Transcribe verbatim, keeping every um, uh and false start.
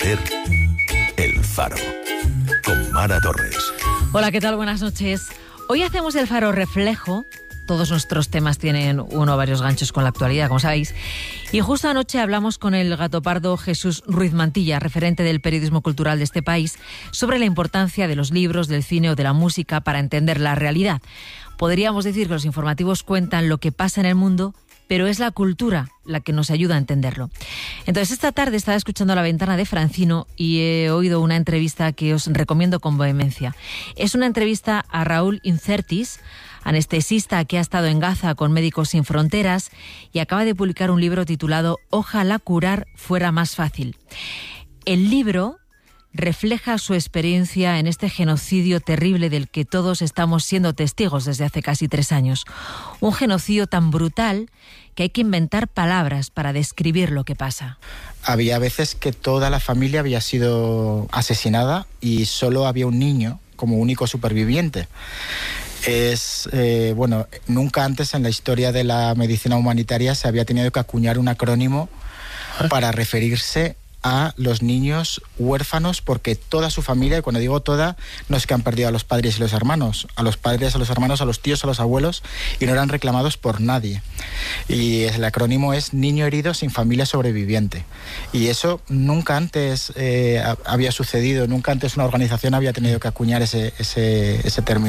Ser El Faro, con Mara Torres. Hola, ¿qué tal? Buenas noches. Hoy hacemos El Faro Reflejo. Todos nuestros temas tienen uno o varios ganchos con la actualidad, como sabéis. Y justo anoche hablamos con el gatopardo Jesús Ruiz Mantilla, referente del periodismo cultural de este país, sobre la importancia de los libros, del cine o de la música para entender la realidad. Podríamos decir que los informativos cuentan lo que pasa en el mundo, pero es la cultura la que nos ayuda a entenderlo. Entonces, esta tarde estaba escuchando La Ventana de Francino y he oído una entrevista que os recomiendo con vehemencia. Es una entrevista a Raúl Incertis, anestesista que ha estado en Gaza con Médicos Sin Fronteras y acaba de publicar un libro titulado Ojalá curar fuera más fácil. El libro refleja su experiencia en este genocidio terrible del que todos estamos siendo testigos desde hace casi tres años. Un genocidio tan brutal que hay que inventar palabras para describir lo que pasa. Había veces que toda la familia había sido asesinada y solo había un niño como único superviviente. Es, eh, bueno, nunca antes en la historia de la medicina humanitaria se había tenido que acuñar un acrónimo para referirse a los niños huérfanos, porque toda su familia, y cuando digo toda, no es que han perdido a los padres y los hermanos, a los padres, a los hermanos, a los tíos, a los abuelos, y no eran reclamados por nadie. Y el acrónimo es Niño Herido Sin Familia Sobreviviente. Y eso nunca antes eh, había sucedido, nunca antes una organización había tenido que acuñar ese, ese, ese término.